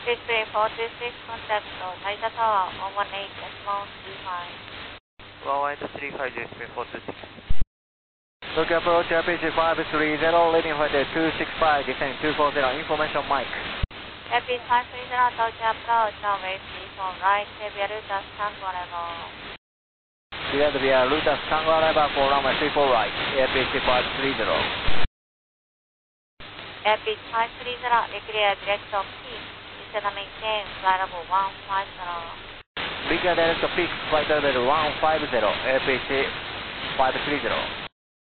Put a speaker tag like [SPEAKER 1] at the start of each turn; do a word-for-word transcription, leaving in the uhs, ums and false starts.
[SPEAKER 1] six three four two six, contact Taita Tower, one one eight decimal three five.
[SPEAKER 2] one one eight three five, six three four two six.
[SPEAKER 3] Look approach R P C five three zero, leading flight two six five, descend two four zero, information Mike.
[SPEAKER 1] R P C five three zero, Tokyo approach, runway three four right, via Lutas Tango level.
[SPEAKER 3] Cleared via Lutas Tango level for runway three four right, R P C five three zero.
[SPEAKER 1] R P C five three zero, declare direct of peak, descend and maintain, flight level one five zero.
[SPEAKER 3] Declare direct of peak, flight level one five zero, R P C five three zero.